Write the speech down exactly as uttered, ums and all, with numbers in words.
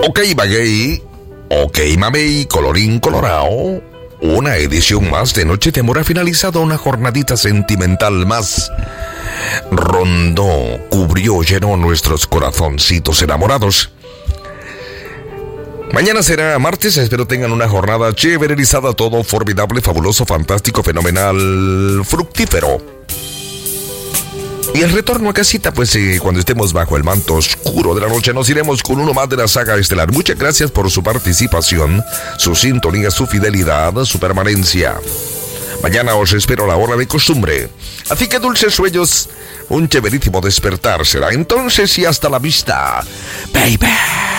Ok, Maguey. Ok, mamey, colorín colorado. Una edición más de Noche de Amor ha finalizado, una jornadita sentimental más. Rondó, cubrió, llenó nuestros corazoncitos enamorados. Mañana será martes, espero tengan una jornada chéverizada, todo formidable, fabuloso, fantástico, fenomenal, fructífero. Y el retorno a casita, pues eh, cuando estemos bajo el manto oscuro de la noche, nos iremos con uno más de la saga estelar. Muchas gracias por su participación, su sintonía, su fidelidad, su permanencia. Mañana os espero a la hora de costumbre. Así que dulces sueños, un chéverísimo despertar será entonces y hasta la vista, baby.